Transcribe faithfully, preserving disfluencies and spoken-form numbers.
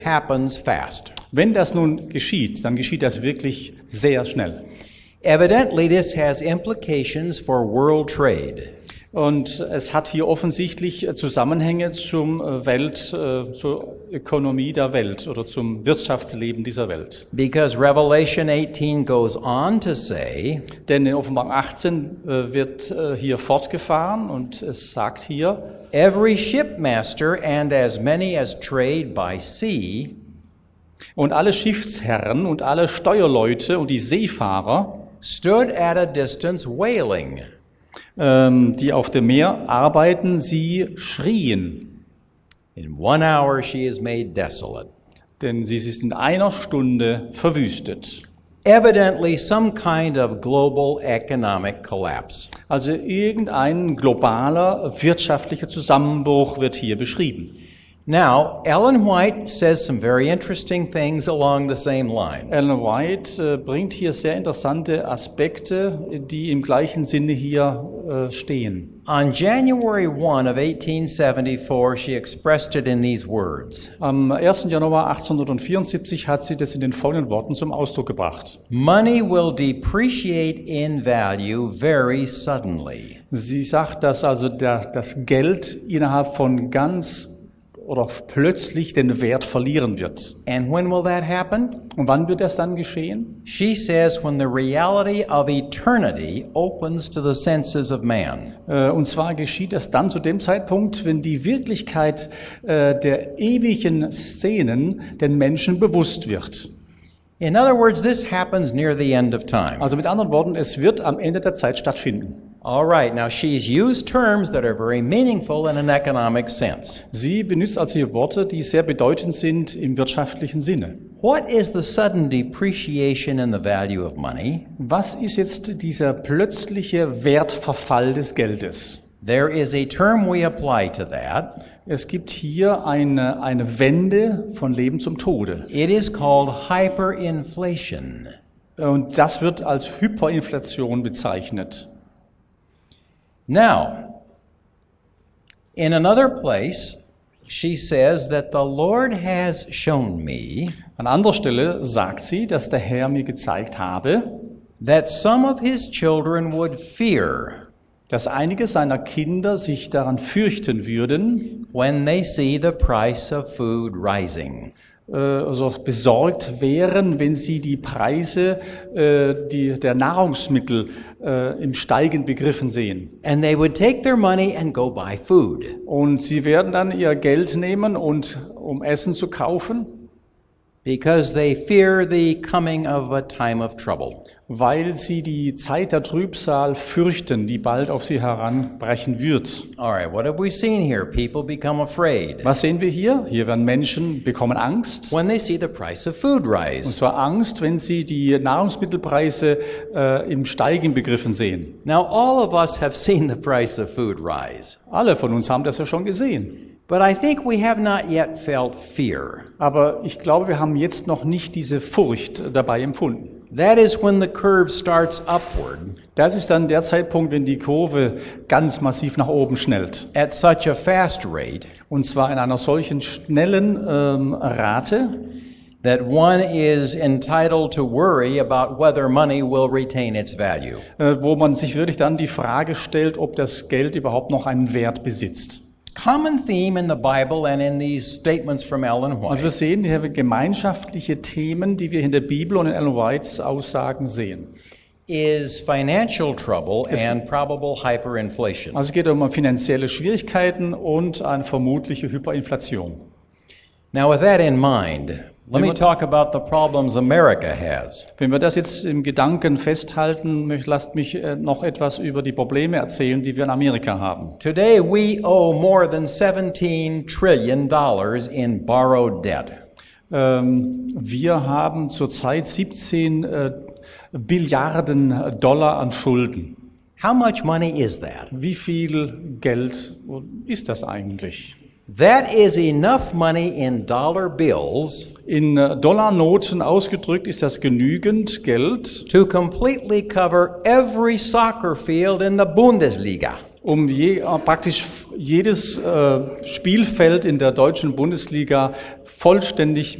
happens fast. Wenn das nun geschieht, dann geschieht das wirklich sehr schnell. Evidently, this has implications for world trade. Und es hat hier offensichtlich Zusammenhänge zum Welt, äh, zur Ökonomie der Welt oder zum Wirtschaftsleben dieser Welt. Because Revelation eighteen goes on to say, Denn in Offenbarung achtzehn äh, wird äh, hier fortgefahren und es sagt hier, every shipmaster and as many as trade by sea und alle Schiffsherren und alle Steuerleute und die Seefahrer, stood at a distance wailing. ähm, die auf dem Meer arbeiten, sie schrien, In one hour she is made desolate. denn sie ist in einer Stunde verwüstet. Evidently some kind of global economic collapse. Also irgendein globaler wirtschaftlicher Zusammenbruch wird hier beschrieben. Now, Ellen White says some very interesting things along the same line. Ellen White äh, bringt hier sehr interessante Aspekte, die im gleichen Sinne hier äh, stehen. On January first of eighteen seventy-four, she expressed it in these words. Am ersten Januar achtzehnhundertvierundsiebzig hat sie das in den folgenden Worten zum Ausdruck gebracht. Money will depreciate in value very suddenly. Sie sagt, dass also der, das Geld innerhalb von ganz oder plötzlich den Wert verlieren wird. And when will that happen? Und wann wird das dann geschehen? She says when the reality of eternity opens to the senses of man. Äh, Und zwar geschieht das dann zu dem Zeitpunkt, wenn die Wirklichkeit äh, der ewigen Szenen den Menschen bewusst wird. In other words, this happens near the end of time. Also mit anderen Worten, es wird am Ende der Zeit stattfinden. All right, now she's used terms that are very meaningful in an economic sense. Sie benutzt also hier Worte, die sehr bedeutend sind im wirtschaftlichen Sinne. What is the sudden depreciation in the value of money? Was ist jetzt dieser plötzliche Wertverfall des Geldes? There is a term we apply to that. Es gibt hier eine, eine Wende von Leben zum Tode. It is called hyperinflation. Und das wird als Hyperinflation bezeichnet. Now, in another place, she says that the Lord has shown me An anderer Stelle sagt sie, dass der Herr mir gezeigt habe, that some of his children would fear dass einige seiner Kinder sich daran fürchten würden, when they see the price of food rising. äh, also besorgt wären, wenn sie die Preise äh, die, der Nahrungsmittel äh, im Steigen begriffen sehen. And they would take their money and go buy food. Und sie werden dann ihr Geld nehmen, und, um Essen zu kaufen, Because they fear the coming of a time of trouble. weil sie die Zeit der Trübsal fürchten, die bald auf sie heranbrechen wird. All right, what have we seen here? People become afraid Was sehen wir hier? Hier werden Menschen bekommen Angst. when they see the price of food Und rise. zwar Angst, wenn sie die Nahrungsmittelpreise äh, im Steigen begriffen sehen. Now, all of us have seen the price of food rise, Alle von uns haben das ja schon gesehen. but I think we have not yet felt fear. Aber ich glaube, wir haben jetzt noch nicht diese Furcht dabei empfunden. That is when the curve starts upward Das ist dann der Zeitpunkt, wenn die Kurve ganz massiv nach oben schnellt. at such a fast rate Und zwar in einer solchen schnellen ähm, Rate, that one is entitled to worry about whether money will retain its value. äh, wo man sich wirklich dann die Frage stellt, ob das Geld überhaupt noch einen Wert besitzt. Common theme in the Bible and in these statements from Ellen Also wir White sehen hier gemeinschaftliche Themen, die wir in der Bibel und in Ellen Whites Aussagen sehen. is financial trouble and probable hyperinflation. Also es geht um finanzielle Schwierigkeiten und eine vermutliche Hyperinflation. Now, with that in mind, let me talk about the problems America has. Wenn wir das jetzt im Gedanken festhalten, möcht- lasst mich äh, noch etwas über die Probleme erzählen, die wir in Amerika haben. Today, we owe more than seventeen trillion dollars in borrowed debt. Ähm, wir haben zurzeit siebzehn äh, Billiarden Dollar an Schulden. How much money is that? Wie viel Geld ist das eigentlich? That is enough money in dollar bills In äh, Dollarnoten ausgedrückt ist das genügend Geld, to completely cover every soccer field in the Bundesliga. um je, äh, praktisch jedes äh, Spielfeld in der deutschen Bundesliga vollständig